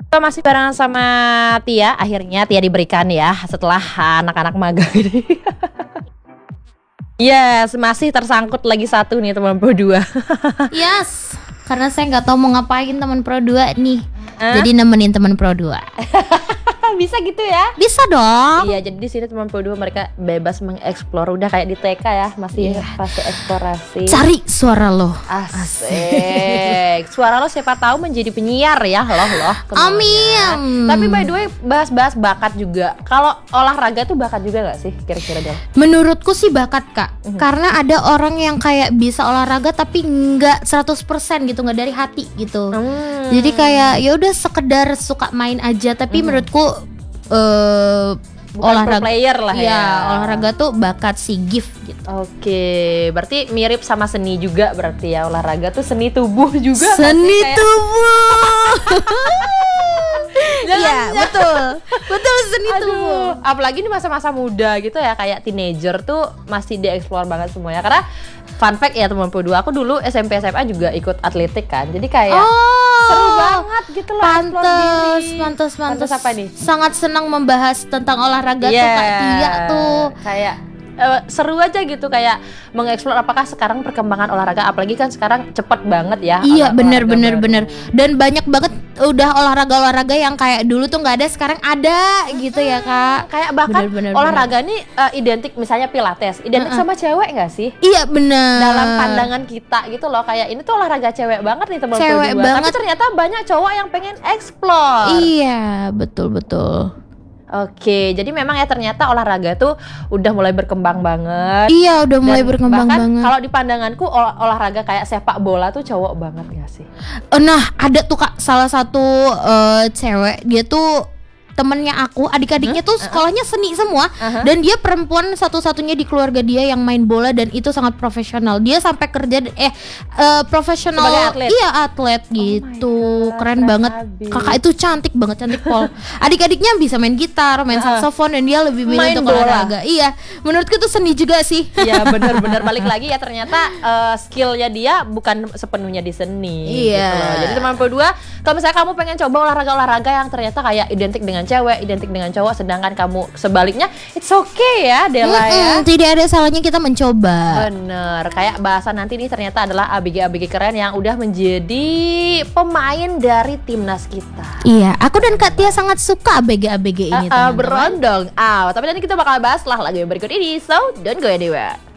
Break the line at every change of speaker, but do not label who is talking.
Kita masih barengan sama Tia. Akhirnya Tia diberikan ya setelah anak-anak magang ini. Yes, masih tersangkut lagi satu nih teman Pro 2.
Yes, karena saya nggak tahu mau ngapain teman Pro 2 nih. Jadi nemenin teman Pro 2.
Bisa gitu ya?
Bisa dong.
Iya, jadi di sini teman Pro 2 mereka bebas mengeksplor, udah kayak di TK ya, masih fase eksplorasi.
Cari suara lo.
Asik. Suara lo siapa tahu menjadi penyiar ya, loh.
Amin.
Tapi by the way, bahas-bahas bakat juga. Kalau olahraga tuh bakat juga gak sih kira-kira Del?
Menurutku sih bakat Kak. Karena ada orang yang kayak bisa olahraga tapi nggak 100% gitu, nggak dari hati gitu. Jadi kayak ya udah sekedar suka main aja, tapi menurutku
Bukan pro player lah ya.
Olahraga tuh bakat sih, gift gitu.
Oke, berarti mirip sama seni juga berarti ya, olahraga tuh seni tubuh juga.
Seni tubuh. Iya, betul seni tubuh.
Apalagi di masa-masa muda gitu ya, kayak teenager tuh masih dieksplor banget semuanya. Karena fun fact ya teman Pro 2, aku dulu SMP SMA juga ikut atletik kan. Jadi kayak seru banget gitu loh.
Pantes
apa nih?
Sangat senang membahas tentang olahraga tuh Kak Tia tuh.
Kayak seru aja gitu, kayak mengeksplor apakah sekarang perkembangan olahraga, apalagi kan sekarang cepet banget ya.
Iya bener. Dan banyak banget udah olahraga yang kayak dulu tuh nggak ada, sekarang ada gitu ya Kak.
Kayak bahkan olahraga nih identik, misalnya pilates identik sama cewek nggak sih?
Iya bener.
Dalam pandangan kita gitu loh, kayak ini tuh olahraga cewek banget nih teman
cewek
Pro 2.
banget.
Tapi ternyata banyak cowok yang pengen explore.
Iya betul.
Oke, jadi memang ya ternyata olahraga tuh udah mulai berkembang banget.
Iya, udah mulai berkembang banget.
Kalau di pandanganku olahraga kayak sepak bola tuh cowok banget gak sih?
Nah, ada tuh Kak salah satu cewek, dia tuh temennya aku, adik-adiknya tuh sekolahnya seni semua, dan dia perempuan satu-satunya di keluarga dia yang main bola, dan itu sangat profesional. Dia sampai kerja profesional
sebagai atlet.
Iya, atlet gitu. Keren banget. Kakak itu cantik pol. Adik-adiknya bisa main gitar, main saksofon, dan dia lebih milih untuk olahraga. Iya, menurutku itu seni juga sih.
Iya, benar balik lagi ya, ternyata skillnya dia bukan sepenuhnya di seni.
Iya.
Gitu loh. Jadi teman Pro 2, kalau misalnya kamu pengen coba olahraga yang ternyata kayak identik dengan cewek, identik dengan cowok, sedangkan kamu sebaliknya, it's okay ya Dela ya.
Tidak ada salahnya kita mencoba.
Bener, kayak bahasan nanti nih ternyata adalah ABG keren yang udah menjadi pemain dari timnas kita.
Iya, aku dan Kak Tia sangat suka ABG ini teman-teman.
Berondong. Tapi nanti kita bakal bahas lah lagu yang berikut ini, so don't go anywhere.